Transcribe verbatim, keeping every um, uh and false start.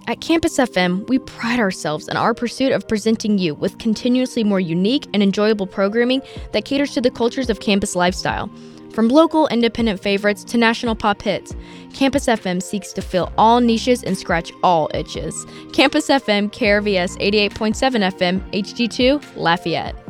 At Campus F M, we pride ourselves in our pursuit of presenting you with continuously more unique and enjoyable programming that caters to the cultures of campus lifestyle. From local independent favorites to national pop hits, Campus F M seeks to fill all niches and scratch all itches. Campus F M, K R V S eighty-eight point seven F M, H D two, Lafayette.